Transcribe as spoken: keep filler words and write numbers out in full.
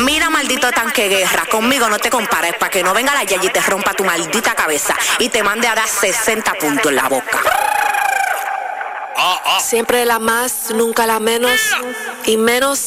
Mira, maldito tanque guerra, conmigo no te compares, para que no venga la Yayi y te rompa tu maldita cabeza y te mande a dar sesenta puntos en la boca. Siempre la más, nunca la menos, y menos